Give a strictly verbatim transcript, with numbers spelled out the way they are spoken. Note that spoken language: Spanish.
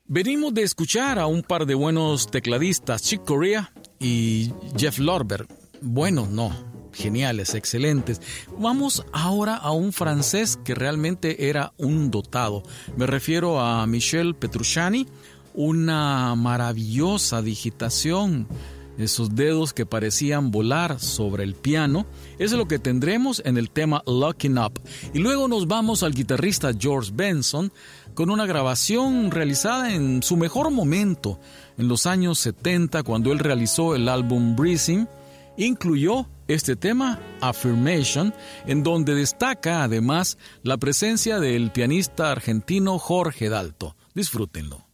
Venimos de escuchar a un par de buenos tecladistas, Chick Corea y Jeff Lorber. Buenos, no, geniales, excelentes. Vamos ahora a un francés que realmente era un dotado. Me refiero a Michel Petrucciani, una maravillosa digitación, esos dedos que parecían volar sobre el piano. Eso es lo que tendremos en el tema Looking Up. Y luego nos vamos al guitarrista George Benson con una grabación realizada en su mejor momento, en los años setenta, cuando él realizó el álbum Breathing. Incluyó este tema, Affirmation, en donde destaca además la presencia del pianista argentino Jorge Dalto. Disfrútenlo.